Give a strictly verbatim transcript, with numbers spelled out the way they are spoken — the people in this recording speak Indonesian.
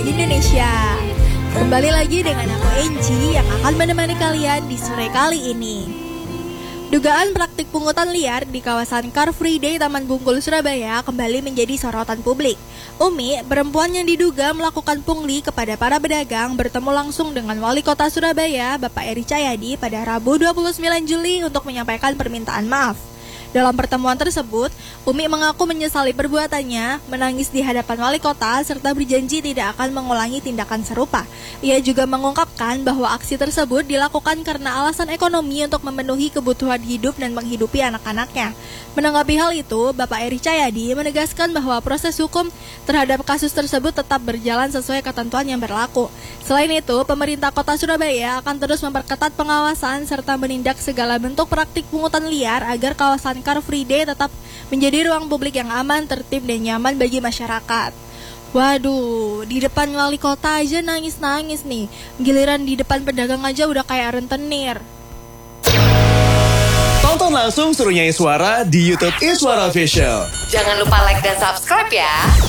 di Indonesia. Kembali lagi dengan aku Enji yang akan menemani kalian di sore kali ini. Dugaan praktik pungutan liar di kawasan Car Free Day Taman Bungkul, Surabaya kembali menjadi sorotan publik. Umi, perempuan yang diduga melakukan pungli kepada para pedagang, bertemu langsung dengan Wali Kota Surabaya, Bapak Eri Cahyadi, pada Rabu dua puluh sembilan Juli untuk menyampaikan permintaan maaf. Dalam pertemuan tersebut, Umi mengaku menyesali perbuatannya, menangis di hadapan wali kota, serta berjanji tidak akan mengulangi tindakan serupa. Ia juga mengungkapkan bahwa aksi tersebut dilakukan karena alasan ekonomi untuk memenuhi kebutuhan hidup dan menghidupi anak-anaknya. Menanggapi hal itu, Bapak Eri Cahyadi menegaskan bahwa proses hukum terhadap kasus tersebut tetap berjalan sesuai ketentuan yang berlaku. Selain itu, pemerintah kota Surabaya akan terus memperketat pengawasan serta menindak segala bentuk praktik pungutan liar agar kawasan Car Free Day tetap menjadi ruang publik yang aman, tertib, dan nyaman bagi masyarakat. Waduh, di depan wali kota aja nangis-nangis nih. Giliran di depan pedagang aja udah kayak rentenir. Tonton langsung Suruhnya Iswara di YouTube Iswara Official. Jangan lupa like dan subscribe ya.